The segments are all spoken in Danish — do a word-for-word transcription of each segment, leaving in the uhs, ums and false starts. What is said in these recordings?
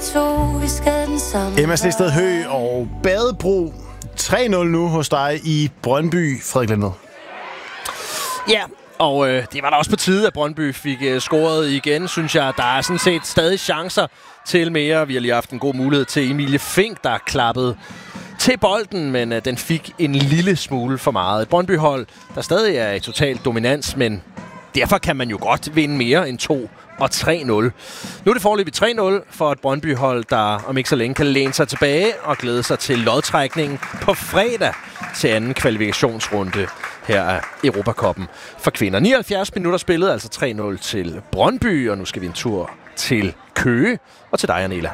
to, vi skal den samme. Emma Sted Høgh og Badebro. tre nul nu hos dig i Brøndby, Frederik Lindved. Ja, og øh, det var da også på tide, at Brøndby fik øh, scoret igen, synes jeg. Der er sådan set stadig chancer til mere. Vi har lige haft en god mulighed til Emilie Fink, der klappede til bolden, men øh, den fik en lille smule for meget. Et Brøndby-hold, der stadig er i total dominans, men derfor kan man jo godt vinde mere end to og tre nul. Nu er det foreløbig tre nul for et Brøndby-hold, der om ikke så længe kan læne sig tilbage og glæde sig til lodtrækningen på fredag til anden kvalifikationsrunde her af Europacupen for kvinder. nioghalvfjerds minutter spillet, altså tre nul til Brøndby, og nu skal vi en tur til Køge og til dig, Anela.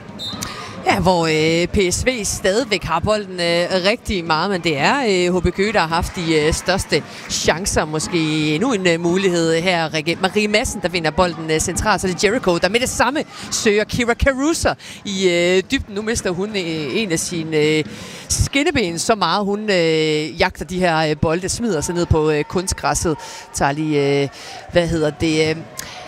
Ja, hvor øh, P S V stadigvæk har bolden øh, rigtig meget, men det er øh, H B Køge, der har haft de øh, største chancer. Måske endnu en øh, mulighed her. Rikke. Marie Madsen, der vinder bolden øh, centralt, så det er Jericho, der med det samme søger Kira Caruso i øh, dybden. Nu mister hun øh, en af sine øh, skinneben så meget. Hun øh, jagter de her øh, bolde, smider sig ned på øh, kunstgræsset. Tager lige, øh, hvad hedder det... Øh,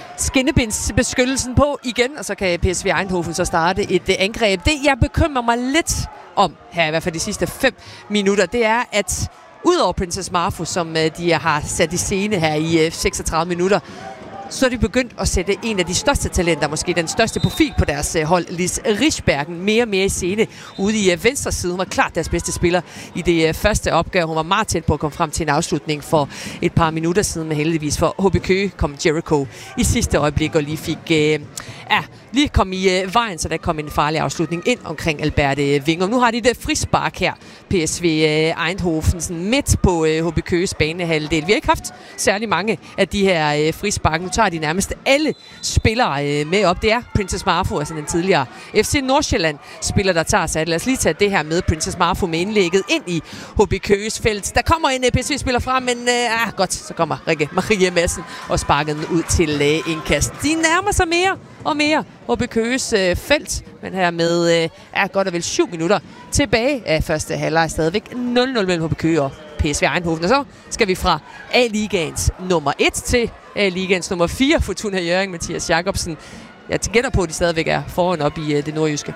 skinnebindsbeskyttelsen på igen, og så kan P S V Eindhoven så starte et uh, angreb. Det, jeg bekymrer mig lidt om her, i hvert fald de sidste fem minutter, det er, at udover Princess Marfo, som uh, de har sat i scene her i uh, seksogtredive minutter, så er de begyndt at sætte en af de største talenter, måske den største profil på deres hold, Lis Rigsbergen, mere og mere i scene ude i venstre side. Hun var klart deres bedste spiller i det første opgør. Hun var meget tæt på at komme frem til en afslutning for et par minutter siden, men heldigvis for H B Køge kom Jericho i sidste øjeblik og lige fik øh, ja, lige kom i øh, vejen, så der kom en farlig afslutning ind omkring Alberte Winger. Nu har de det frispark her, P S V øh, Eindhoven, sådan midt på øh, H B Køges banehalvdel. Vi har ikke haft særlig mange af de her øh, frispark. Nu tager de nærmest alle spillere øh, med op. Det er Princess Marfo, altså den tidligere F C Nordsjælland spiller, der tager sig. Lad os lige tage det her med Princess Marfo med indlægget ind i H B Køges felt. Der kommer en P S V-spiller frem, men øh, ah, godt, så kommer Rikke Marie Madsen og sparker den ud til øh, indkast. De nærmer sig mere og mere H B Køges øh, felt, men her med øh, er godt og vel syv minutter tilbage af første halvleg, stadigvæk nul nul mellem H B Køge og P S V Eindhoven. Og så skal vi fra A-ligaens nummer et til A-ligaens nummer fire, Fortuna Hjørring, Mathias Jacobsen. Jeg gætter på, at de stadigvæk er foran op i øh, det nordjyske.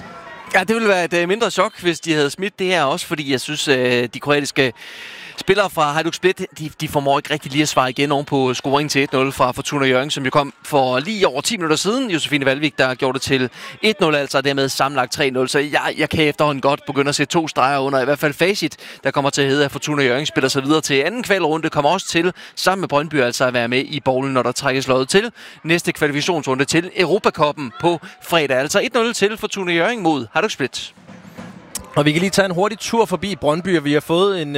Ja, det ville være et uh, mindre chok, hvis de havde smidt det her også, fordi jeg synes, uh, de kroatiske spillere fra Hajduk Split, de, de formår ikke rigtig lige at svare igen oven på scoring til et nul fra Fortuna Hjørring, som jo kom for lige over ti minutter siden. Josefine Valvik, der gjorde det til et nul, altså dermed sammenlagt tre nul. Så jeg, jeg kan efterhånden godt begynde at se to streger under. I hvert fald facit, der kommer til at hedde, at Fortuna Hjørring spiller sig videre til anden kvalrunde, kommer også til, sammen med Brøndby, altså at være med i bowlen, når der trækkes loddet til næste kvalifikationsrunde til Europacupen på fredag. Altså et nul til Fortuna Hjørring mod Hajduk Split. Og vi kan lige tage en hurtig tur forbi Brøndby, og vi har fået en